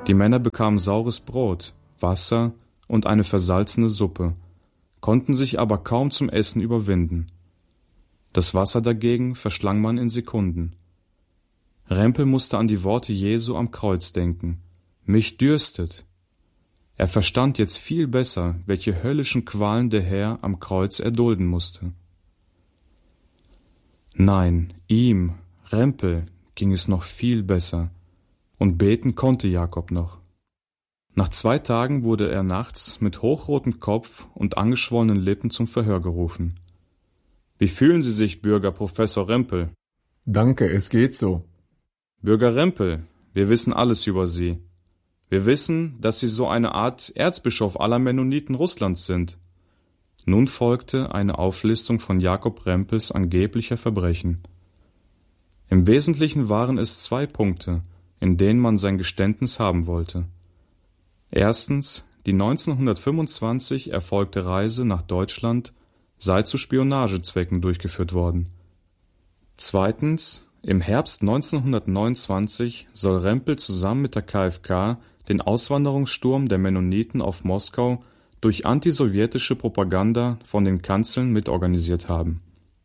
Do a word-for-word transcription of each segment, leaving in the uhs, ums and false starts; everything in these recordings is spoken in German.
Die Männer bekamen saures Brot, Wasser und eine versalzene Suppe, konnten sich aber kaum zum Essen überwinden. Das Wasser dagegen verschlang man in Sekunden. Rempel musste an die Worte Jesu am Kreuz denken: »Mich dürstet.« Er verstand jetzt viel besser, welche höllischen Qualen der Herr am Kreuz erdulden musste. Nein, ihm, Rempel, ging es noch viel besser, und beten konnte Jakob noch. Nach zwei Tagen wurde er nachts mit hochrotem Kopf und angeschwollenen Lippen zum Verhör gerufen. »Wie fühlen Sie sich, Bürger Professor Rempel?« »Danke, es geht so.« »Bürger Rempel, wir wissen alles über Sie. Wir wissen, dass Sie so eine Art Erzbischof aller Mennoniten Russlands sind.« Nun folgte eine Auflistung von Jakob Rempels angeblicher Verbrechen. Im Wesentlichen waren es zwei Punkte, in denen man sein Geständnis haben wollte. Erstens, die neunzehnhundertfünfundzwanzig erfolgte Reise nach Deutschland sei zu Spionagezwecken durchgeführt worden. Zweitens, im Herbst neunzehnhundertneunundzwanzig soll Rempel zusammen mit der K f K den Auswanderungssturm der Mennoniten auf Moskau durch antisowjetische Propaganda von den Kanzeln mitorganisiert haben.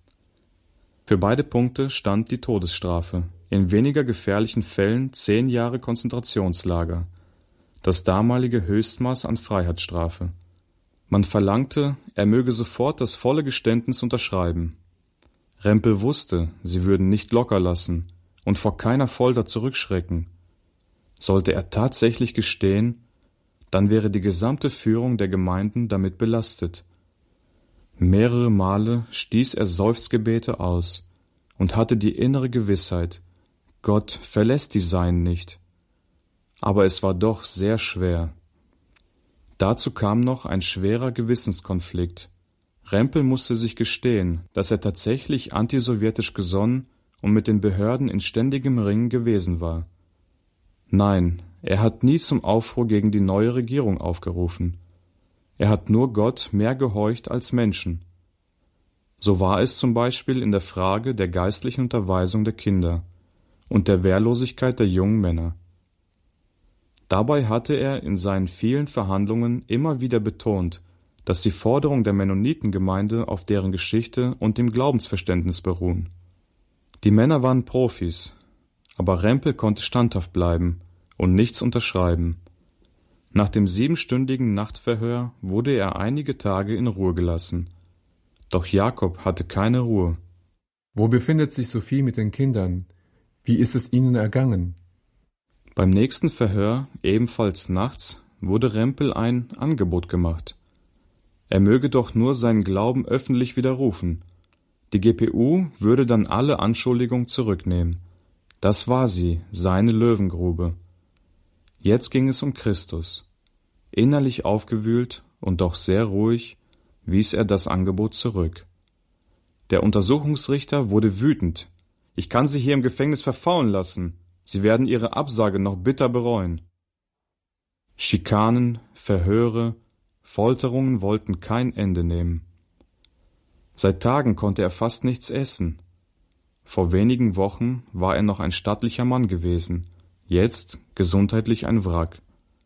Für beide Punkte stand die Todesstrafe, in weniger gefährlichen Fällen zehn Jahre Konzentrationslager, das damalige Höchstmaß an Freiheitsstrafe. Man verlangte, er möge sofort das volle Geständnis unterschreiben. Rempel wusste, sie würden nicht locker lassen und vor keiner Folter zurückschrecken. Sollte er tatsächlich gestehen, dann wäre die gesamte Führung der Gemeinden damit belastet. Mehrere Male stieß er Seufzgebete aus und hatte die innere Gewissheit, Gott verlässt die Seinen nicht. Aber es war doch sehr schwer. Dazu kam noch ein schwerer Gewissenskonflikt. Rempel musste sich gestehen, dass er tatsächlich antisowjetisch gesonnen und mit den Behörden in ständigem Ringen gewesen war. Nein, er hat nie zum Aufruhr gegen die neue Regierung aufgerufen. Er hat nur Gott mehr gehorcht als Menschen. So war es zum Beispiel in der Frage der geistlichen Unterweisung der Kinder und der Wehrlosigkeit der jungen Männer. Dabei hatte er in seinen vielen Verhandlungen immer wieder betont, dass die Forderungen der Mennonitengemeinde auf deren Geschichte und dem Glaubensverständnis beruhen. Die Männer waren Profis, aber Rempel konnte standhaft bleiben und nichts unterschreiben. Nach dem siebenstündigen Nachtverhör wurde er einige Tage in Ruhe gelassen. Doch Jakob hatte keine Ruhe. »Wo befindet sich Sophie mit den Kindern? Wie ist es ihnen ergangen?« Beim nächsten Verhör, ebenfalls nachts, wurde Rempel ein Angebot gemacht. Er möge doch nur seinen Glauben öffentlich widerrufen. Die G P U würde dann alle Anschuldigungen zurücknehmen. Das war sie, seine Löwengrube. Jetzt ging es um Christus. Innerlich aufgewühlt und doch sehr ruhig wies er das Angebot zurück. Der Untersuchungsrichter wurde wütend. »Ich kann Sie hier im Gefängnis verfaulen lassen. Sie werden Ihre Absage noch bitter bereuen.« Schikanen, Verhöre, Folterungen wollten kein Ende nehmen. Seit Tagen konnte er fast nichts essen. Vor wenigen Wochen war er noch ein stattlicher Mann gewesen, jetzt gesundheitlich ein Wrack.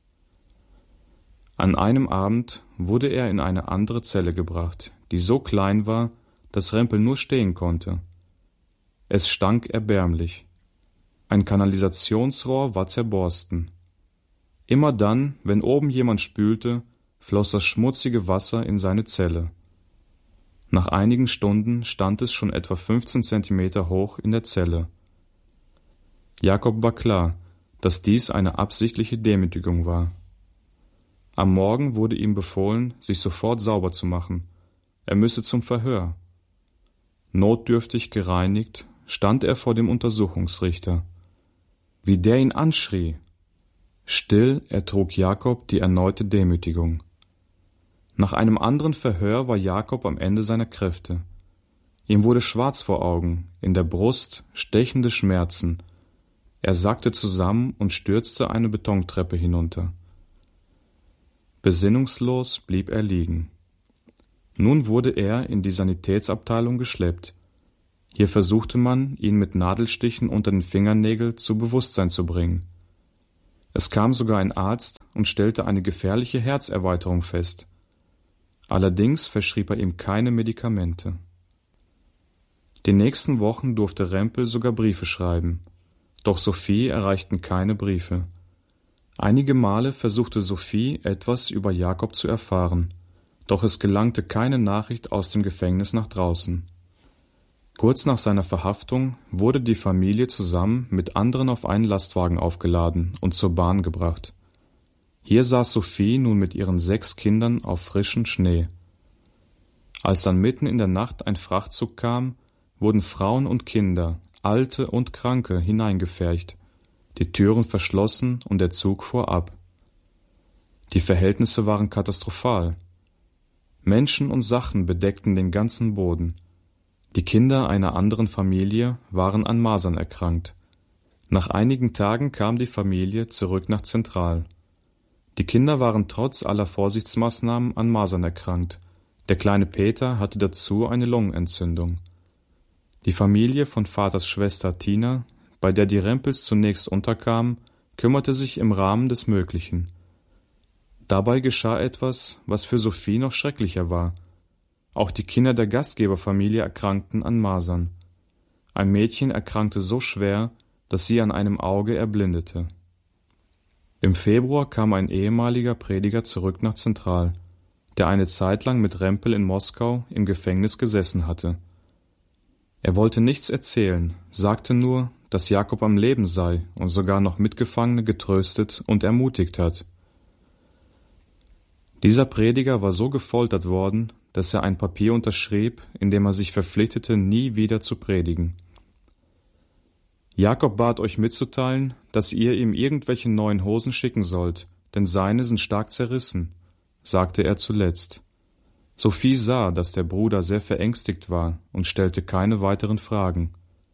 An einem Abend wurde er in eine andere Zelle gebracht, die so klein war, dass Rempel nur stehen konnte. Es stank erbärmlich. Ein Kanalisationsrohr war zerborsten. Immer dann, wenn oben jemand spülte, floss das schmutzige Wasser in seine Zelle. Nach einigen Stunden stand es schon etwa fünfzehn Zentimeter hoch in der Zelle. Jakob war klar, dass dies eine absichtliche Demütigung war. Am Morgen wurde ihm befohlen, sich sofort sauber zu machen. Er müsse zum Verhör. Notdürftig gereinigt stand er vor dem Untersuchungsrichter. Wie der ihn anschrie! Still ertrug Jakob die erneute Demütigung. Nach einem anderen Verhör war Jakob am Ende seiner Kräfte. Ihm wurde schwarz vor Augen, in der Brust stechende Schmerzen. Er sackte zusammen und stürzte eine Betontreppe hinunter. Besinnungslos blieb er liegen. Nun wurde er in die Sanitätsabteilung geschleppt. Hier versuchte man, ihn mit Nadelstichen unter den Fingernägeln zu Bewusstsein zu bringen. Es kam sogar ein Arzt und stellte eine gefährliche Herzerweiterung fest. Allerdings verschrieb er ihm keine Medikamente. Die nächsten Wochen durfte Rempel sogar Briefe schreiben, doch Sophie erreichten keine Briefe. Einige Male versuchte Sophie, etwas über Jakob zu erfahren, doch es gelangte keine Nachricht aus dem Gefängnis nach draußen. Kurz nach seiner Verhaftung wurde die Familie zusammen mit anderen auf einen Lastwagen aufgeladen und zur Bahn gebracht. Hier saß Sophie nun mit ihren sechs Kindern auf frischem Schnee. Als dann mitten in der Nacht ein Frachtzug kam, wurden Frauen und Kinder, Alte und Kranke hineingefercht, die Türen verschlossen und der Zug fuhr ab. Die Verhältnisse waren katastrophal. Menschen und Sachen bedeckten den ganzen Boden. Die Kinder einer anderen Familie waren an Masern erkrankt. Nach einigen Tagen kam die Familie zurück nach Zentral. Die Kinder waren trotz aller Vorsichtsmaßnahmen an Masern erkrankt. Der kleine Peter hatte dazu eine Lungenentzündung. Die Familie von Vaters Schwester Tina, bei der die Rempels zunächst unterkamen, kümmerte sich im Rahmen des Möglichen. Dabei geschah etwas, was für Sophie noch schrecklicher war. Auch die Kinder der Gastgeberfamilie erkrankten an Masern. Ein Mädchen erkrankte so schwer, dass sie an einem Auge erblindete. Im Februar kam ein ehemaliger Prediger zurück nach Zentral, der eine Zeit lang mit Rempel in Moskau im Gefängnis gesessen hatte. Er wollte nichts erzählen, sagte nur, dass Jakob am Leben sei und sogar noch Mitgefangene getröstet und ermutigt hat. Dieser Prediger war so gefoltert worden, dass er ein Papier unterschrieb, in dem er sich verpflichtete, nie wieder zu predigen. Jakob bat euch mitzuteilen, dass ihr ihm irgendwelche neuen Hosen schicken sollt, denn seine sind stark zerrissen, sagte er zuletzt. Sophie sah, dass der Bruder sehr verängstigt war und stellte keine weiteren Fragen.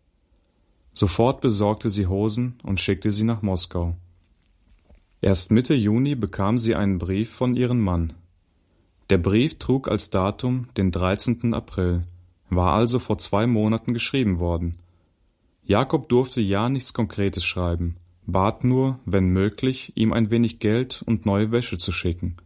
Sofort besorgte sie Hosen und schickte sie nach Moskau. Erst Mitte Juni bekam sie einen Brief von ihrem Mann. Der Brief trug als Datum den dreizehnten April, war also vor zwei Monaten geschrieben worden. Jakob durfte ja nichts Konkretes schreiben, bat nur, wenn möglich, ihm ein wenig Geld und neue Wäsche zu schicken.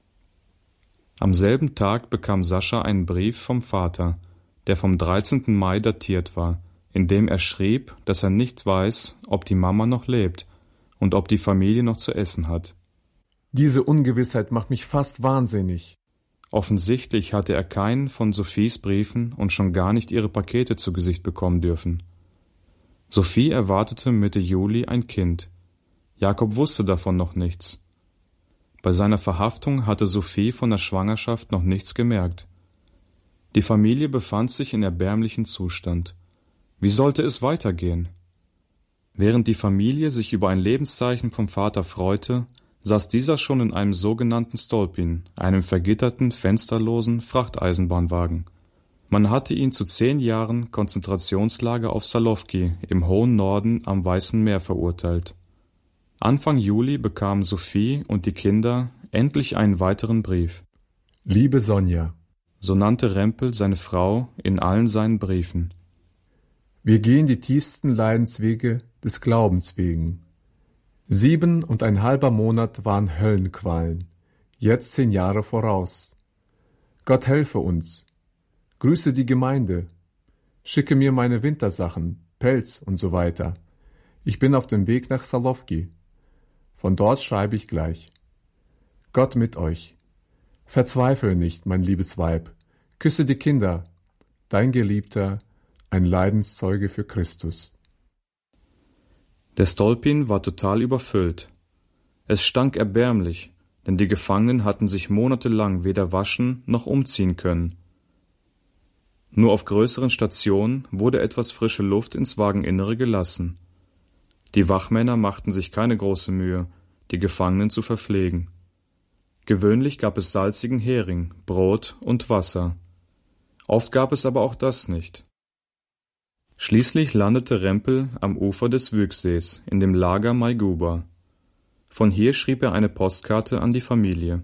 Am selben Tag bekam Sascha einen Brief vom Vater, der vom dreizehnten Mai datiert war, in dem er schrieb, dass er nicht weiß, ob die Mama noch lebt und ob die Familie noch zu essen hat. Diese Ungewissheit macht mich fast wahnsinnig. Offensichtlich hatte er keinen von Sophies Briefen und schon gar nicht ihre Pakete zu Gesicht bekommen dürfen. Sophie erwartete Mitte Juli ein Kind. Jakob wusste davon noch nichts. Bei seiner Verhaftung hatte Sophie von der Schwangerschaft noch nichts gemerkt. Die Familie befand sich in erbärmlichem Zustand. Wie sollte es weitergehen? Während die Familie sich über ein Lebenszeichen vom Vater freute, saß dieser schon in einem sogenannten Stolpin, einem vergitterten, fensterlosen Frachteisenbahnwagen. Man hatte ihn zu zehn Jahren Konzentrationslager auf Salowki im hohen Norden am Weißen Meer verurteilt. Anfang Juli bekamen Sophie und die Kinder endlich einen weiteren Brief. Liebe Sonja, so nannte Rempel seine Frau in allen seinen Briefen. Wir gehen die tiefsten Leidenswege des Glaubens wegen. Sieben und ein halber Monat waren Höllenqualen, jetzt zehn Jahre voraus. Gott helfe uns. Grüße die Gemeinde. Schicke mir meine Wintersachen, Pelz und so weiter. Ich bin auf dem Weg nach Salowki. Von dort schreibe ich gleich. Gott mit euch. Verzweifle nicht, mein liebes Weib. Küsse die Kinder. Dein Geliebter, ein Leidenszeuge für Christus. Der Stolpin war total überfüllt. Es stank erbärmlich, denn die Gefangenen hatten sich monatelang weder waschen noch umziehen können. Nur auf größeren Stationen wurde etwas frische Luft ins Wageninnere gelassen. Die Wachmänner machten sich keine große Mühe, die Gefangenen zu verpflegen. Gewöhnlich gab es salzigen Hering, Brot und Wasser. Oft gab es aber auch das nicht. Schließlich landete Rempel am Ufer des Wyk-Sees in dem Lager Maiguba. Von hier schrieb er eine Postkarte an die Familie.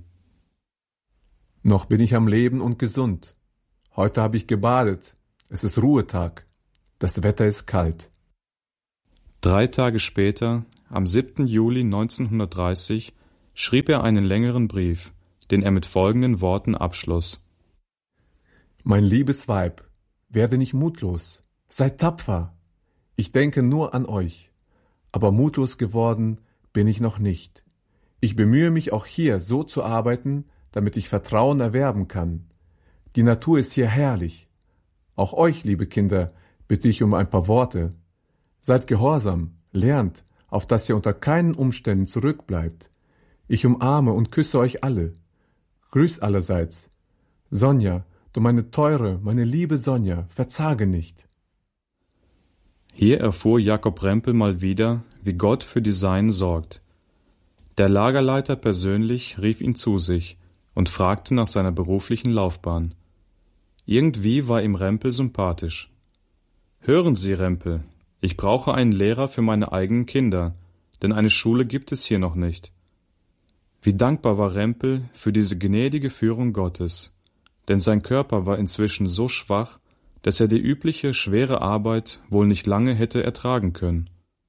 Noch bin ich am Leben und gesund. Heute habe ich gebadet. Es ist Ruhetag. Das Wetter ist kalt. Drei Tage später, am siebten Juli neunzehnhundertdreißig, schrieb er einen längeren Brief, den er mit folgenden Worten abschloss: Mein liebes Weib, werde nicht mutlos, seid tapfer. Ich denke nur an euch, aber mutlos geworden bin ich noch nicht. Ich bemühe mich auch hier so zu arbeiten, damit ich Vertrauen erwerben kann. Die Natur ist hier herrlich. Auch euch, liebe Kinder, bitte ich um ein paar Worte. Seid gehorsam, lernt, auf dass ihr unter keinen Umständen zurückbleibt. Ich umarme und küsse euch alle. Grüß allerseits. Sonja, du meine teure, meine liebe Sonja, verzage nicht. Hier erfuhr Jakob Rempel mal wieder, wie Gott für die Seinen sorgt. Der Lagerleiter persönlich rief ihn zu sich und fragte nach seiner beruflichen Laufbahn. Irgendwie war ihm Rempel sympathisch. »Hören Sie, Rempel, ich brauche einen Lehrer für meine eigenen Kinder, denn eine Schule gibt es hier noch nicht.« Wie dankbar war Rempel für diese gnädige Führung Gottes, denn sein Körper war inzwischen so schwach, dass er die übliche schwere Arbeit wohl nicht lange hätte ertragen können.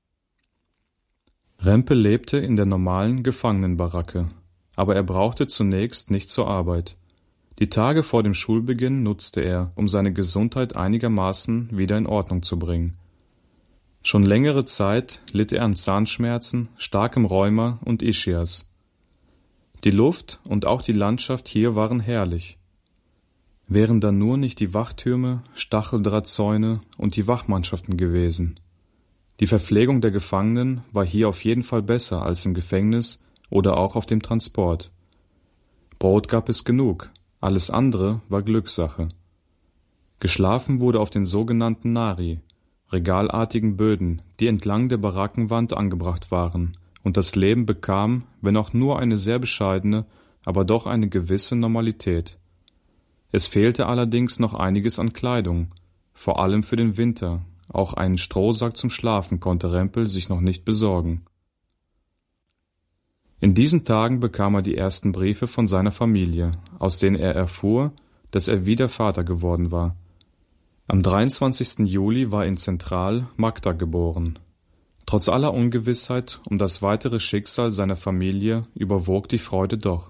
Rempel lebte in der normalen Gefangenenbaracke, aber er brauchte zunächst nicht zur Arbeit. Die Tage vor dem Schulbeginn nutzte er, um seine Gesundheit einigermaßen wieder in Ordnung zu bringen. Schon längere Zeit litt er an Zahnschmerzen, starkem Rheuma und Ischias. Die Luft und auch die Landschaft hier waren herrlich. Wären da nur nicht die Wachtürme, Stacheldrahtzäune und die Wachmannschaften gewesen. Die Verpflegung der Gefangenen war hier auf jeden Fall besser als im Gefängnis oder auch auf dem Transport. Brot gab es genug, alles andere war Glückssache. Geschlafen wurde auf den sogenannten Nari, regalartigen Böden, die entlang der Barackenwand angebracht waren, und das Leben bekam, wenn auch nur eine sehr bescheidene, aber doch eine gewisse Normalität. Es fehlte allerdings noch einiges an Kleidung, vor allem für den Winter. Auch einen Strohsack zum Schlafen konnte Rempel sich noch nicht besorgen. In diesen Tagen bekam er die ersten Briefe von seiner Familie, aus denen er erfuhr, dass er wieder Vater geworden war. Am dreiundzwanzigsten Juli war in Zentral Magda geboren. Trotz aller Ungewissheit um das weitere Schicksal seiner Familie überwog die Freude doch.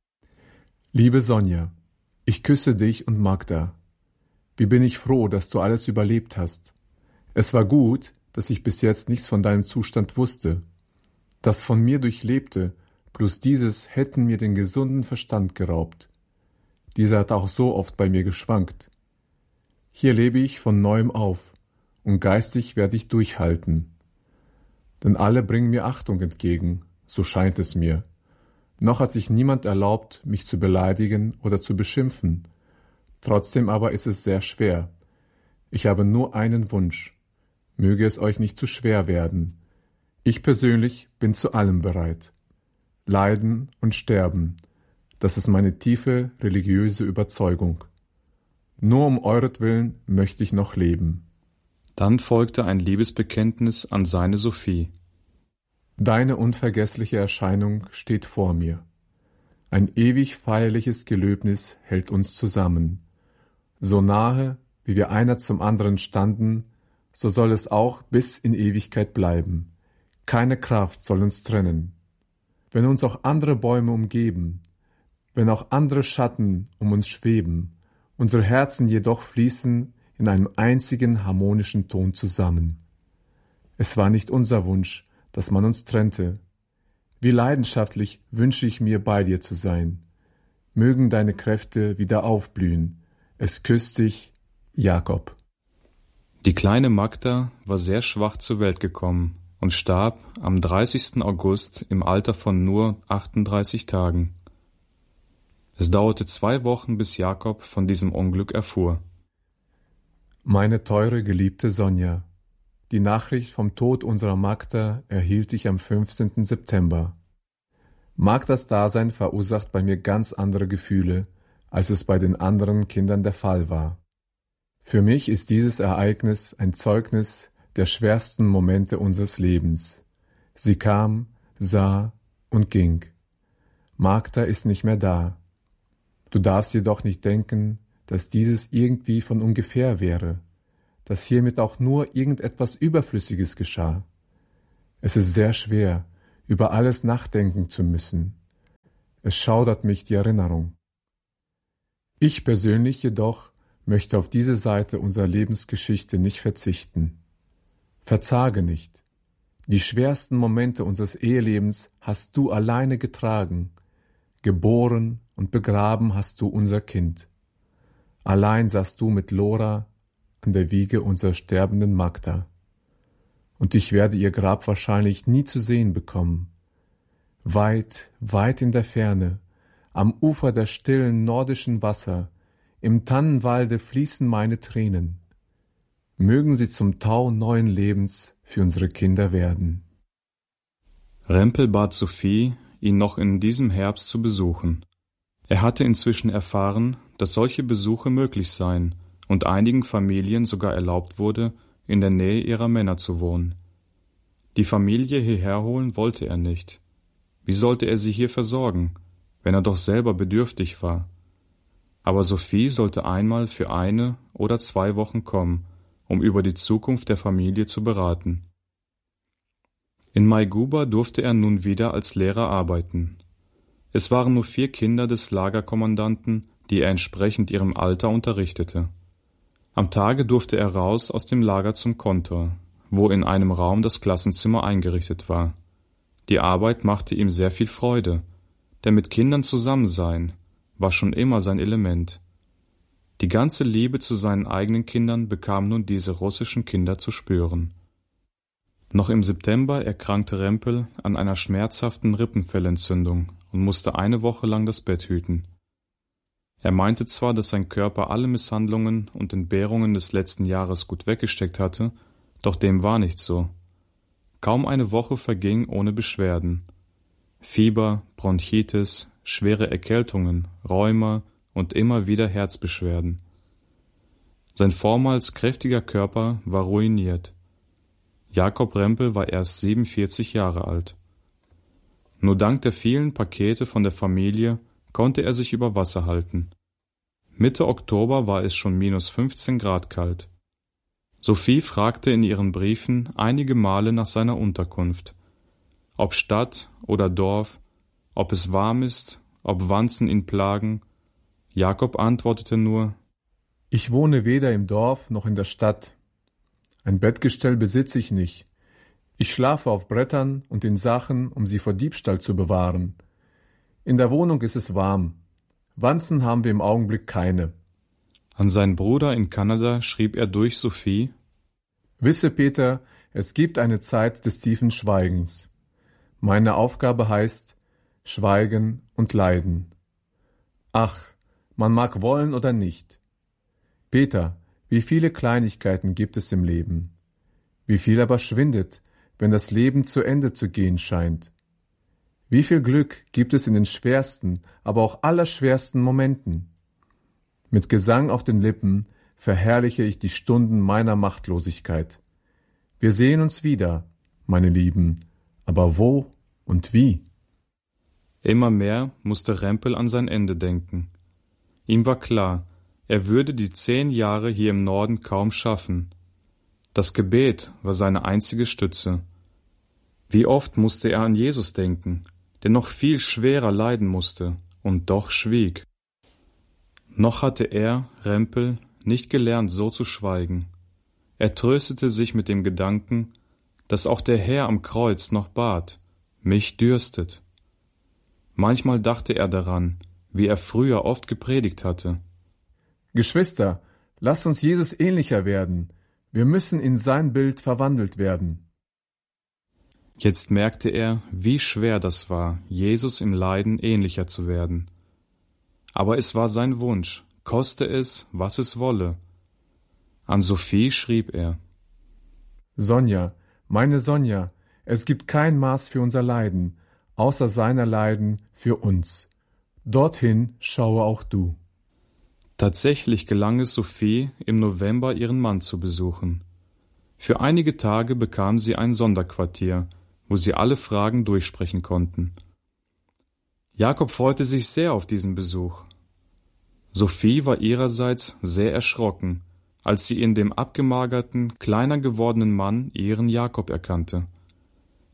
Liebe Sonja, ich küsse dich und Magda. Wie bin ich froh, dass du alles überlebt hast. Es war gut, dass ich bis jetzt nichts von deinem Zustand wusste. Das von mir Durchlebte plus dieses hätten mir den gesunden Verstand geraubt. Dieser hat auch so oft bei mir geschwankt. Hier lebe ich von neuem auf und geistig werde ich durchhalten. Denn alle bringen mir Achtung entgegen, so scheint es mir. Noch hat sich niemand erlaubt, mich zu beleidigen oder zu beschimpfen. Trotzdem aber ist es sehr schwer. Ich habe nur einen Wunsch. Möge es euch nicht zu schwer werden. Ich persönlich bin zu allem bereit. Leiden und sterben, das ist meine tiefe religiöse Überzeugung. Nur um euretwillen möchte ich noch leben. Dann folgte ein Liebesbekenntnis an seine Sophie. Deine unvergessliche Erscheinung steht vor mir. Ein ewig feierliches Gelöbnis hält uns zusammen. So nahe, wie wir einer zum anderen standen, so soll es auch bis in Ewigkeit bleiben. Keine Kraft soll uns trennen. Wenn uns auch andere Bäume umgeben, wenn auch andere Schatten um uns schweben, unsere Herzen jedoch fließen in einem einzigen harmonischen Ton zusammen. Es war nicht unser Wunsch, dass man uns trennte. Wie leidenschaftlich wünsche ich mir, bei dir zu sein. Mögen deine Kräfte wieder aufblühen. Es küsst dich, Jakob. Die kleine Magda war sehr schwach zur Welt gekommen und starb am dreißigsten August im Alter von nur achtunddreißig Tagen. Es dauerte zwei Wochen, bis Jakob von diesem Unglück erfuhr. Meine teure, geliebte Sonja, die Nachricht vom Tod unserer Magda erhielt ich am fünfzehnten September. Magdas Dasein verursacht bei mir ganz andere Gefühle, als es bei den anderen Kindern der Fall war. Für mich ist dieses Ereignis ein Zeugnis der schwersten Momente unseres Lebens. Sie kam, sah und ging. Magda ist nicht mehr da. Du darfst jedoch nicht denken, dass dieses irgendwie von ungefähr wäre, dass hiermit auch nur irgendetwas Überflüssiges geschah. Es ist sehr schwer, über alles nachdenken zu müssen. Es schaudert mich die Erinnerung. Ich persönlich jedoch möchte auf diese Seite unserer Lebensgeschichte nicht verzichten. Verzage nicht. Die schwersten Momente unseres Ehelebens hast du alleine getragen. Geboren und begraben hast du unser Kind. Allein saßt du mit Lora an der Wiege unserer sterbenden Magda. Und ich werde ihr Grab wahrscheinlich nie zu sehen bekommen. Weit, weit in der Ferne, am Ufer der stillen nordischen Wasser, im Tannenwalde fließen meine Tränen. Mögen sie zum Tau neuen Lebens für unsere Kinder werden. Rempel bat Sophie, ihn noch in diesem Herbst zu besuchen. Er hatte inzwischen erfahren, dass solche Besuche möglich seien und einigen Familien sogar erlaubt wurde, in der Nähe ihrer Männer zu wohnen. Die Familie hierher holen wollte er nicht. Wie sollte er sie hier versorgen, wenn er doch selber bedürftig war? Aber Sophie sollte einmal für eine oder zwei Wochen kommen, um über die Zukunft der Familie zu beraten. In Maiguba durfte er nun wieder als Lehrer arbeiten. Es waren nur vier Kinder des Lagerkommandanten, die er entsprechend ihrem Alter unterrichtete. Am Tage durfte er raus aus dem Lager zum Kontor, wo in einem Raum das Klassenzimmer eingerichtet war. Die Arbeit machte ihm sehr viel Freude, denn mit Kindern zusammen sein war schon immer sein Element. Die ganze Liebe zu seinen eigenen Kindern bekam nun diese russischen Kinder zu spüren. Noch im September erkrankte Rempel an einer schmerzhaften Rippenfellentzündung und musste eine Woche lang das Bett hüten. Er meinte zwar, dass sein Körper alle Misshandlungen und Entbehrungen des letzten Jahres gut weggesteckt hatte, doch dem war nicht so. Kaum eine Woche verging ohne Beschwerden. Fieber, Bronchitis, schwere Erkältungen, Rheuma und immer wieder Herzbeschwerden. Sein vormals kräftiger Körper war ruiniert. Jakob Rempel war erst siebenundvierzig Jahre alt. Nur dank der vielen Pakete von der Familie konnte er sich über Wasser halten. Mitte Oktober war es schon minus fünfzehn Grad kalt. Sophie fragte in ihren Briefen einige Male nach seiner Unterkunft. Ob Stadt oder Dorf, ob es warm ist, ob Wanzen ihn plagen. Jakob antwortete nur: Ich wohne weder im Dorf noch in der Stadt. Ein Bettgestell besitze ich nicht. Ich schlafe auf Brettern und in Sachen, um sie vor Diebstahl zu bewahren. In der Wohnung ist es warm. Wanzen haben wir im Augenblick keine. An seinen Bruder in Kanada schrieb er durch Sophie: Wisse, Peter, es gibt eine Zeit des tiefen Schweigens. Meine Aufgabe heißt Schweigen und Leiden. Ach, man mag wollen oder nicht. Peter, wie viele Kleinigkeiten gibt es im Leben? Wie viel aber schwindet, wenn das Leben zu Ende zu gehen scheint? Wie viel Glück gibt es in den schwersten, aber auch allerschwersten Momenten? Mit Gesang auf den Lippen verherrliche ich die Stunden meiner Machtlosigkeit. Wir sehen uns wieder, meine Lieben, aber wo und wie? Immer mehr musste Rempel an sein Ende denken. Ihm war klar, er würde die zehn Jahre hier im Norden kaum schaffen. Das Gebet war seine einzige Stütze. Wie oft musste er an Jesus denken, der noch viel schwerer leiden musste und doch schwieg. Noch hatte er, Rempel, nicht gelernt, so zu schweigen. Er tröstete sich mit dem Gedanken, dass auch der Herr am Kreuz noch bat: Mich dürstet. Manchmal dachte er daran, wie er früher oft gepredigt hatte. Geschwister, lasst uns Jesus ähnlicher werden. Wir müssen in sein Bild verwandelt werden. Jetzt merkte er, wie schwer das war, Jesus im Leiden ähnlicher zu werden. Aber es war sein Wunsch, koste es, was es wolle. An Sophie schrieb er: Sonja, meine Sonja, es gibt kein Maß für unser Leiden, außer seiner Leiden für uns. Dorthin schaue auch du. Tatsächlich gelang es Sophie, im November ihren Mann zu besuchen. Für einige Tage bekam sie ein Sonderquartier, wo sie alle Fragen durchsprechen konnten. Jakob freute sich sehr auf diesen Besuch. Sophie war ihrerseits sehr erschrocken, als sie in dem abgemagerten, kleiner gewordenen Mann ihren Jakob erkannte.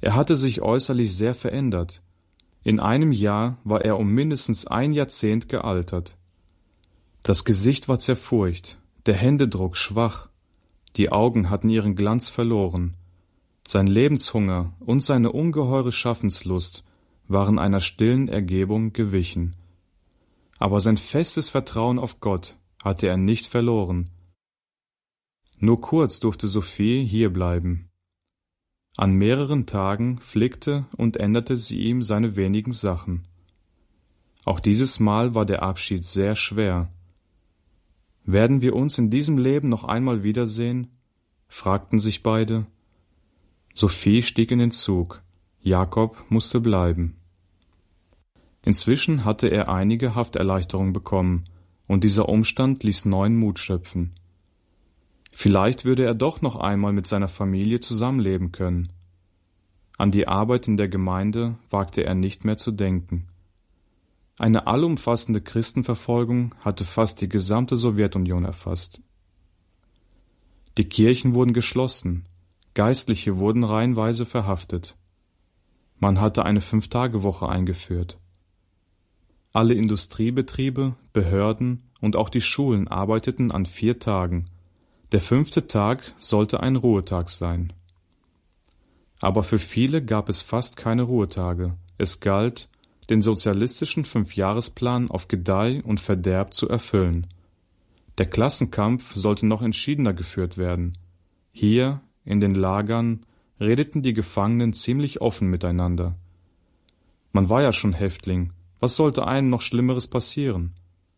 Er hatte sich äußerlich sehr verändert. In einem Jahr war er um mindestens ein Jahrzehnt gealtert. Das Gesicht war zerfurcht, der Händedruck schwach, die Augen hatten ihren Glanz verloren. Sein Lebenshunger und seine ungeheure Schaffenslust waren einer stillen Ergebung gewichen. Aber sein festes Vertrauen auf Gott hatte er nicht verloren. Nur kurz durfte Sophie hierbleiben. An mehreren Tagen pflegte und änderte sie ihm seine wenigen Sachen. Auch dieses Mal war der Abschied sehr schwer. »Werden wir uns in diesem Leben noch einmal wiedersehen?« fragten sich beide. Sophie stieg in den Zug, Jakob musste bleiben. Inzwischen hatte er einige Hafterleichterung bekommen, und dieser Umstand ließ neuen Mut schöpfen. Vielleicht würde er doch noch einmal mit seiner Familie zusammenleben können. An die Arbeit in der Gemeinde wagte er nicht mehr zu denken. Eine allumfassende Christenverfolgung hatte fast die gesamte Sowjetunion erfasst. Die Kirchen wurden geschlossen, Geistliche wurden reihenweise verhaftet. Man hatte eine Fünf-Tage-Woche eingeführt. Alle Industriebetriebe, Behörden und auch die Schulen arbeiteten an vier Tagen. Der fünfte Tag sollte ein Ruhetag sein. Aber für viele gab es fast keine Ruhetage. Es galt, den sozialistischen Fünfjahresplan auf Gedeih und Verderb zu erfüllen. Der Klassenkampf sollte noch entschiedener geführt werden. Hier, in den Lagern, redeten die Gefangenen ziemlich offen miteinander. Man war ja schon Häftling, was sollte einem noch Schlimmeres passieren?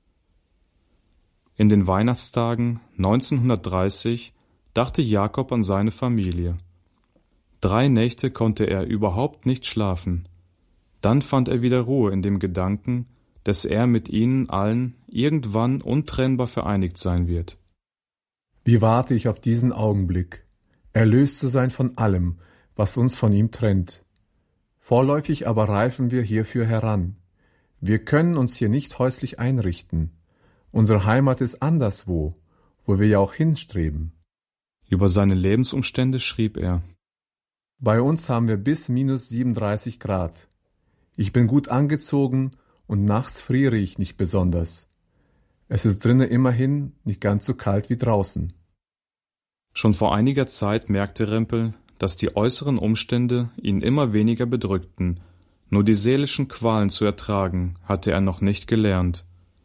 In den Weihnachtstagen neunzehnhundertdreißig dachte Jakob an seine Familie. Drei Nächte konnte er überhaupt nicht schlafen. Dann fand er wieder Ruhe in dem Gedanken, dass er mit ihnen allen irgendwann untrennbar vereinigt sein wird. Wie warte ich auf diesen Augenblick, erlöst zu sein von allem, was uns von ihm trennt. Vorläufig aber reifen wir hierfür heran. Wir können uns hier nicht häuslich einrichten. Unsere Heimat ist anderswo, wo wir ja auch hinstreben. Über seine Lebensumstände schrieb er: Bei uns haben wir bis minus siebenunddreißig Grad. Ich bin gut angezogen und nachts friere ich nicht besonders. Es ist drinnen immerhin nicht ganz so kalt wie draußen. Schon vor einiger Zeit merkte Rempel, dass die äußeren Umstände ihn immer weniger bedrückten, nur die seelischen Qualen zu ertragen hatte er noch nicht gelernt.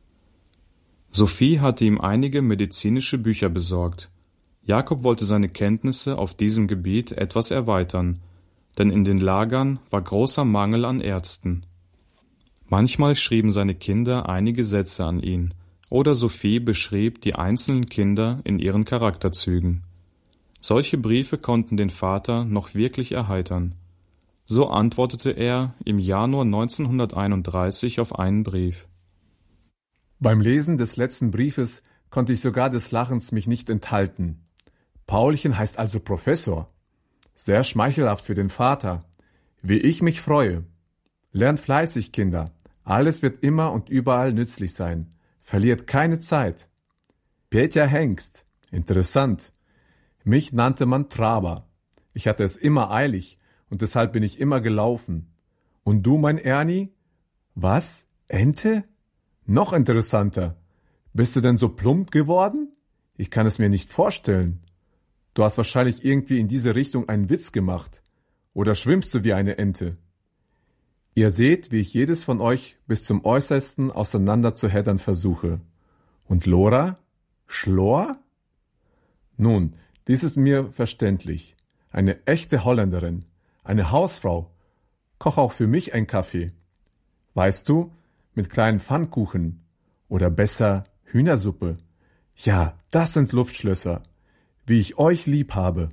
Sophie hatte ihm einige medizinische Bücher besorgt. Jakob wollte seine Kenntnisse auf diesem Gebiet etwas erweitern, denn in den Lagern war großer Mangel an Ärzten. Manchmal schrieben seine Kinder einige Sätze an ihn, oder Sophie beschrieb die einzelnen Kinder in ihren Charakterzügen. Solche Briefe konnten den Vater noch wirklich erheitern. So antwortete er im Januar neunzehnhunderteinunddreißig auf einen Brief. Beim Lesen des letzten Briefes konnte ich sogar des Lachens mich nicht enthalten. Paulchen heißt also Professor. Sehr schmeichelhaft für den Vater. Wie ich mich freue. Lernt fleißig, Kinder. Alles wird immer und überall nützlich sein. Verliert keine Zeit. Petja Hengst. Interessant. Mich nannte man Traber. Ich hatte es immer eilig und deshalb bin ich immer gelaufen. Und du, mein Ernie? Was? Ente? Noch interessanter. Bist du denn so plump geworden? Ich kann es mir nicht vorstellen. Du hast wahrscheinlich irgendwie in diese Richtung einen Witz gemacht. Oder schwimmst du wie eine Ente? Ihr seht, wie ich jedes von euch bis zum Äußersten auseinander zu heddern versuche. Und Lora? Schlor? Nun, dies ist mir verständlich. Eine echte Holländerin, eine Hausfrau. Koch auch für mich einen Kaffee. Weißt du, mit kleinen Pfannkuchen. Oder besser Hühnersuppe. Ja, das sind Luftschlösser. Wie ich euch lieb habe.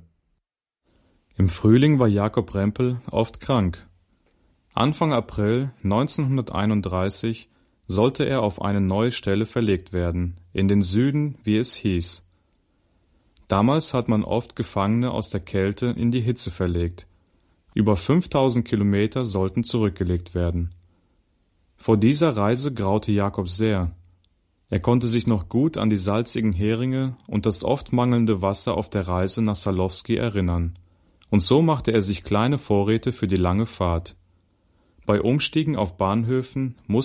Im Frühling war Jakob Rempel oft krank. Anfang April neunzehnhunderteinunddreißig sollte er auf eine neue Stelle verlegt werden, in den Süden, wie es hieß. Damals hat man oft Gefangene aus der Kälte in die Hitze verlegt. Über fünftausend Kilometer sollten zurückgelegt werden. Vor dieser Reise graute Jakob sehr. Er konnte sich noch gut an die salzigen Heringe und das oft mangelnde Wasser auf der Reise nach Salowski erinnern. Und so machte er sich kleine Vorräte für die lange Fahrt. Bei Umstiegen auf Bahnhöfen musste